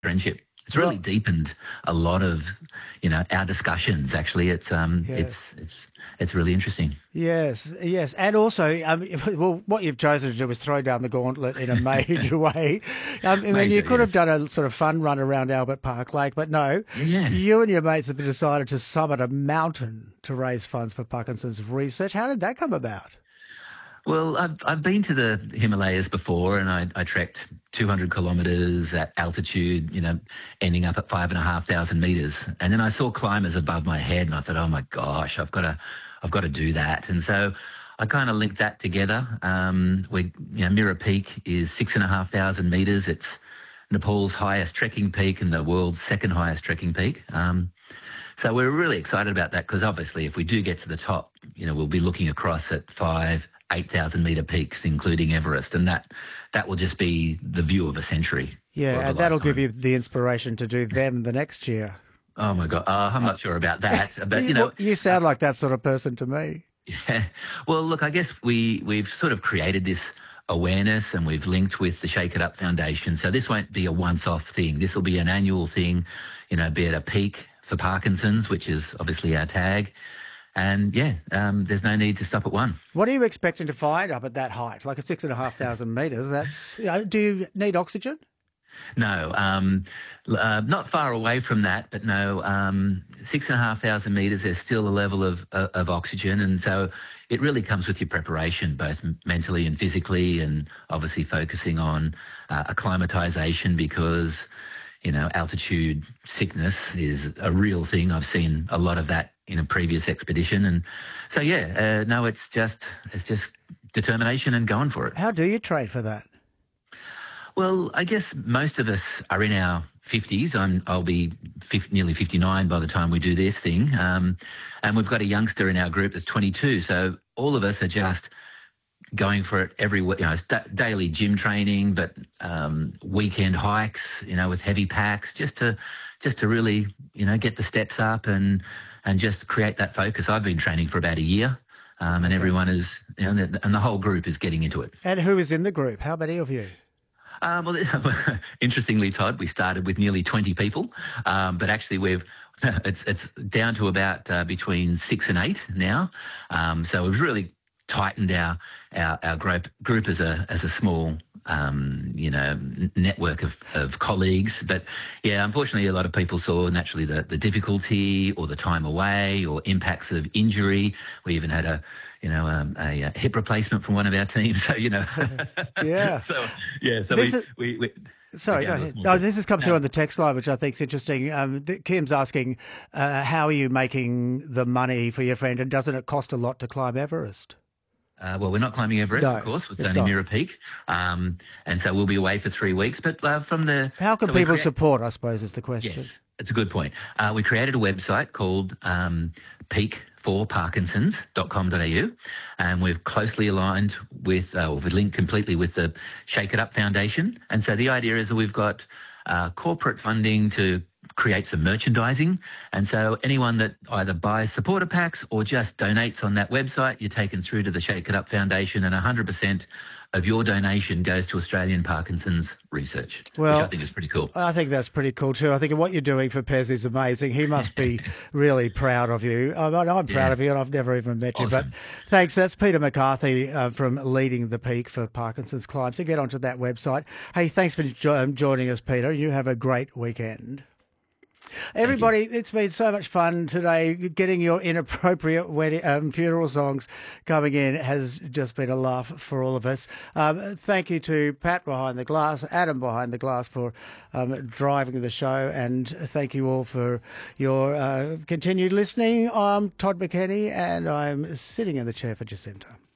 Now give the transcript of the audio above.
friendship. It's really Well, deepened a lot of, our discussions. Actually, yes. it's really interesting. Yes, yes, and also, well, what you've chosen to do is throw down the gauntlet in a major way. I mean, you Major, could yes. have done a sort of fun run around Albert Park Lake, but no, Yeah, yeah. you and your mates have decided to summit a mountain to raise funds for Parkinson's research. How did that come about? Well, I've been to the Himalayas before, and I trekked 200 kilometres at altitude, ending up at 5,500 metres. And then I saw climbers above my head, and I thought, oh my gosh, I've got to do that. And so I kind of linked that together. Mirror Peak is 6,500 metres. It's Nepal's highest trekking peak and the world's second highest trekking peak. So we're really excited about that because obviously if we do get to the top, we'll be looking across at 8,000 metre peaks, including Everest, and that will just be the view of a century or of Yeah, a and that'll give lifetime. you the inspiration to do them the next year. Oh my God, I'm not sure about that, but You sound like that sort of person to me. yeah. Well, look, I guess we've sort of created this awareness and we've linked with the Shake It Up Foundation. So this won't be a once-off thing. This will be an annual thing, be it a peak for Parkinson's, which is obviously our tag. And there's no need to stop at one. What are you expecting to find up at that height, like a 6,500 metres? That's, do you need oxygen? No, not far away from that, but no, 6,500 metres, there's still a level of oxygen. And so it really comes with your preparation, both mentally and physically, and obviously focusing on acclimatisation because, altitude sickness is a real thing. I've seen a lot of that in a previous expedition. And so, no, it's just determination and going for it. How do you train for that? Well, I guess most of us are in our 50s. I'll be nearly 59 by the time we do this thing. And we've got a youngster in our group that's 22. So all of us are just going for it every week. It's daily gym training, but weekend hikes, with heavy packs, just to really, get the steps up and just create that focus. I've been training for about a year. And Okay. everyone is, and the whole group is getting into it. And who is in the group? How many of you? Well, interestingly, Todd, we started with nearly 20 people, but actually it's down to about between 6 and 8 now. So we've really tightened our group as a small network of colleagues. But yeah, unfortunately, a lot of people saw naturally the difficulty or the time away or impacts of injury. We even had a hip replacement from one of our teams. So, Yeah. so This is, we sorry, go okay, ahead. No, this has come through no. on the text line, which I think is interesting. Kim's asking, how are you making the money for your friend, and doesn't it cost a lot to climb Everest? Well, we're not climbing Everest, No, of course. It's it's only not. Mirror Peak, and so we'll be away for 3 weeks. But from the How can so we people create. support, I suppose, is the question. Yes, it's a good point. We created a website called peak4parkinsons.com.au, and we've closely aligned with, we've linked completely with the Shake It Up Foundation. And so the idea is that we've got corporate funding to create some merchandising. And so anyone that either buys supporter packs or just donates on that website, you're taken through to the Shake It Up Foundation, and 100% of your donation goes to Australian Parkinson's research, which I Well, think is pretty cool. I think that's pretty cool too. I think what you're doing for Pez is amazing. He must be really proud of you. I'm proud Yeah, of you, and I've never even met you. But awesome. thanks. That's Peter McCarthy from Leading the Peak for Parkinson's Climb. So get onto that website. Hey, thanks for joining us, Peter. You have a great weekend. Thank you. Everybody, it's been so much fun today. Getting your inappropriate wedding, funeral songs coming in has just been a laugh for all of us. Thank you to Pat behind the glass, Adam behind the glass for driving the show, and thank you all for your continued listening. I'm Todd McKenney, and I'm sitting in the chair for Jacinta.